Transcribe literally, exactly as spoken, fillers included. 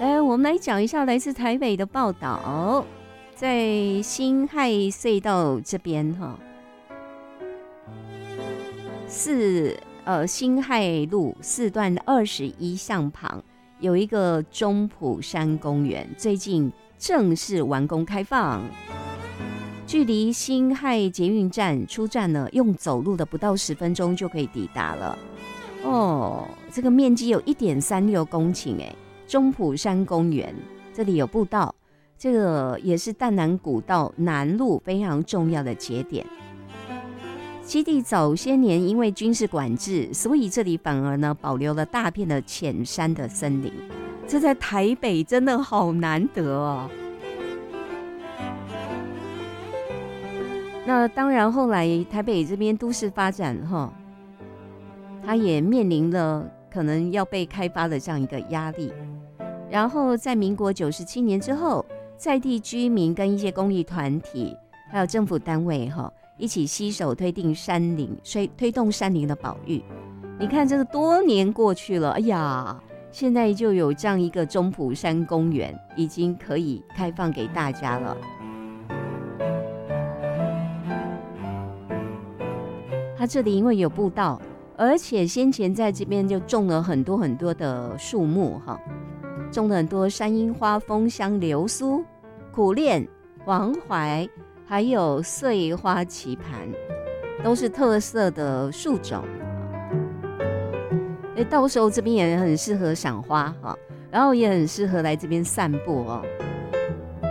来，我们来讲一下来自台北的报道，在辛亥隧道这边哈，四呃辛亥路四段二十一巷旁有一个中埔山公园，最近正式完工开放，距离辛亥捷运站出站呢，用走路的不到十分钟就可以抵达了。哦，这个面积有一点三六公顷哎。中埔山公园这里有步道，这个也是淡南古道南路非常重要的节点。基地早些年因为军事管制，所以这里反而呢保留了大片的浅山的森林，这在台北真的好难得哦。那当然，后来台北这边都市发展哈，它也面临了可能要被开发的这样一个压力。然后在民国九十七年之后，在地居民跟一些公益团体，还有政府单位哈，一起携手推定山林，推推动山林的保育。你看这个多年过去了，哎呀，现在就有这样一个中埔山公园，已经可以开放给大家了。它这里因为有步道，而且先前在这边就种了很多很多的树木哈。种了很多山樱花、枫香、流苏、苦楝、黄槐，还有穗花棋盘，都是特色的树种。到时候这边也很适合赏花哈，然后也很适合来这边散步哦。